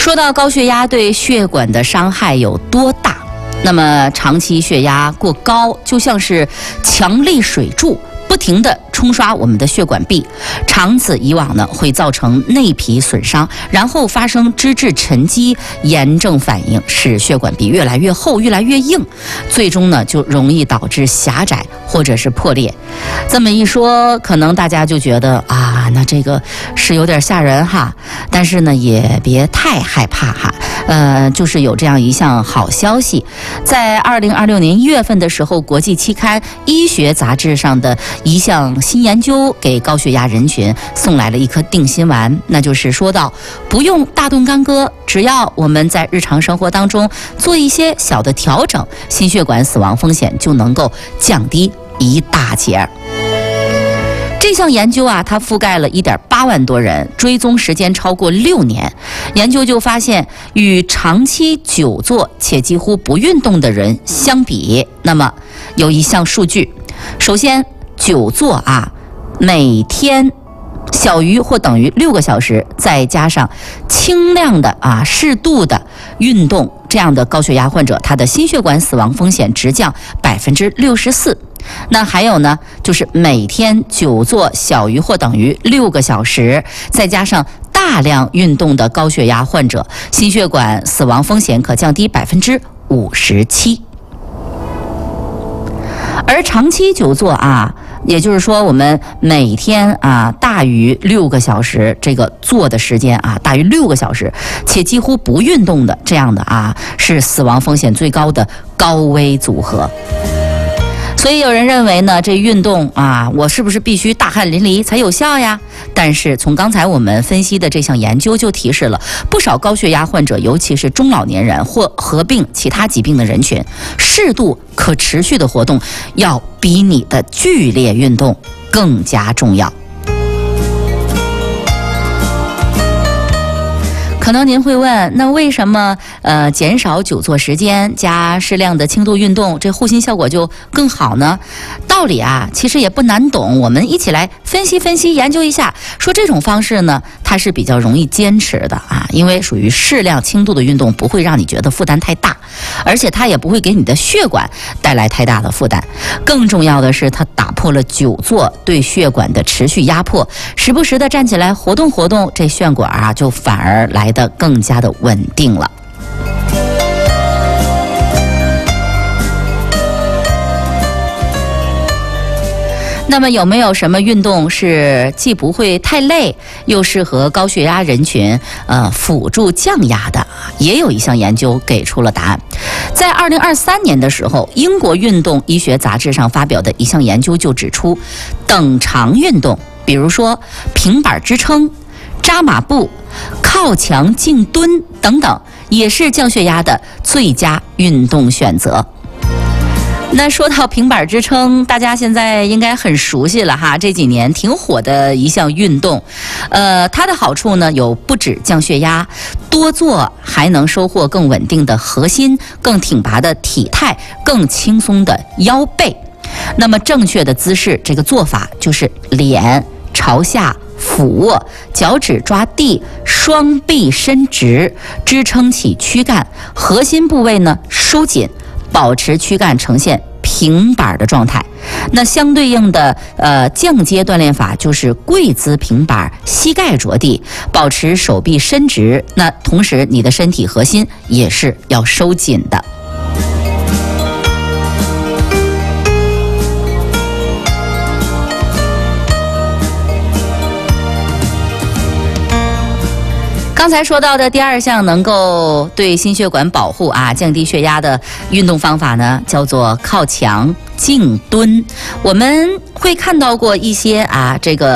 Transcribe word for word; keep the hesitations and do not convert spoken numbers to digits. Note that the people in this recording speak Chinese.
说到高血压对血管的伤害有多大，那么长期血压过高就像是强力水柱，不停地冲刷我们的血管壁，长此以往呢，会造成内皮损伤，然后发生脂质沉积炎症反应，使血管壁越来越厚、越来越硬，最终呢就容易导致狭窄或者是破裂。这么一说，可能大家就觉得啊，那这个是有点吓人哈，但是呢也别太害怕哈。呃，就是有这样一项好消息，在二零二六年一月份的时候，国际期刊《医学杂志》上的一项新研究给高血压人群送来了一颗定心丸，那就是说到不用大动干戈，只要我们在日常生活当中做一些小的调整，心血管死亡风险就能够降低一大截。这项研究啊，它覆盖了 一点八万多人，追踪时间超过六年。研究就发现，与长期久坐且几乎不运动的人相比，那么有一项数据，首先久坐啊，每天小于或等于六个小时，再加上轻量的啊适度的运动，这样的高血压患者，他的心血管死亡风险直降百分之六十四。那还有呢，就是每天久坐小于或等于六个小时，再加上大量运动的高血压患者，心血管死亡风险可降低百分之五十七。而长期久坐啊，也就是说我们每天啊大于六个小时，这个坐的时间啊大于六个小时，且几乎不运动的这样的啊，是死亡风险最高的高危组合。所以有人认为呢，这运动啊，我是不是必须大汗淋漓才有效呀？但是从刚才我们分析的这项研究就提示了，不少高血压患者，尤其是中老年人或合并其他疾病的人群，适度可持续的活动要比你的剧烈运动更加重要。可能您会问，那为什么呃减少久坐时间加适量的轻度运动，这护心效果就更好呢？道理啊其实也不难懂，我们一起来分析分析研究一下。说这种方式呢，它是比较容易坚持的啊，因为属于适量轻度的运动，不会让你觉得负担太大，而且它也不会给你的血管带来太大的负担。更重要的是，它打破了久坐对血管的持续压迫，时不时的站起来活动活动，这血管啊就反而来得更加的稳定了。那么有没有什么运动是既不会太累，又适合高血压人群呃辅助降压的？也有一项研究给出了答案。在二零二三年的时候，英国运动医学杂志上发表的一项研究就指出，等长运动，比如说平板支撑、扎马步、靠墙静蹲等等，也是降血压的最佳运动选择。那说到平板支撑，大家现在应该很熟悉了哈，这几年挺火的一项运动。呃，它的好处呢有不止降血压，多做还能收获更稳定的核心、更挺拔的体态、更轻松的腰背。那么正确的姿势，这个做法就是脸朝下俯卧，脚趾抓地，双臂伸直，支撑起躯干，核心部位呢收紧，保持躯干呈现平板的状态。那相对应的呃降阶锻炼法就是跪姿平板，膝盖着地，保持手臂伸直，那同时你的身体核心也是要收紧的。刚才说到的第二项能够对心血管保护啊、降低血压的运动方法呢，叫做靠墙静蹲。我们会看到过一些啊，这个